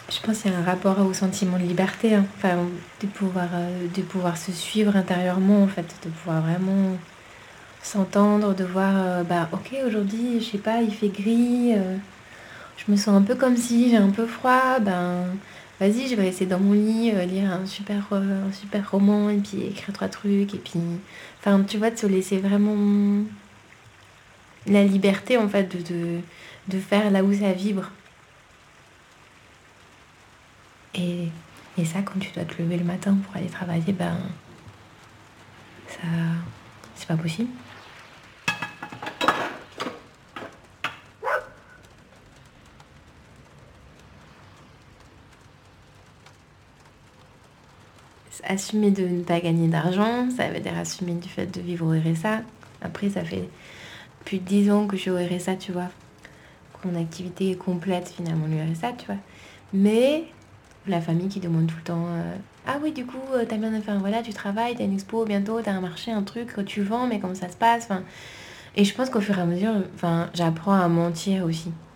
Je pense qu'il y a un rapport au sentiment de liberté, hein. Enfin, de pouvoir se suivre intérieurement, en fait, de pouvoir vraiment s'entendre, de voir, bah ok, aujourd'hui, je sais pas, il fait gris, je me sens un peu comme si j'ai un peu froid, ben vas-y, je vais rester dans mon lit, lire un super roman, et puis écrire trois trucs, et puis, enfin, tu vois, de se laisser vraiment la liberté, en fait, de faire là où ça vibre. Et, et ça, quand tu dois te lever le matin pour aller travailler, ben, ça, c'est pas possible. Assumer de ne pas gagner d'argent, ça veut dire assumer du fait de vivre au RSA. Après, ça fait plus de 10 ans que je suis au RSA, tu vois. Mon activité est complète finalement le RSA, tu vois. Mais la famille qui demande tout le temps ah oui, du coup, t'as bien, enfin voilà, tu travailles, t'as une expo bientôt, t'as un marché, un truc que tu vends, mais comment ça se passe, enfin, et je pense qu'au fur et à mesure, enfin, j'apprends à mentir aussi.